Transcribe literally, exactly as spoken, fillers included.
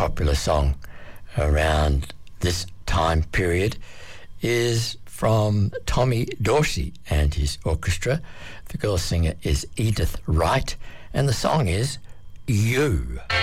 popular song around this time period is from Tommy Dorsey and his orchestra. The girl singer is Edith Wright, and the song is You.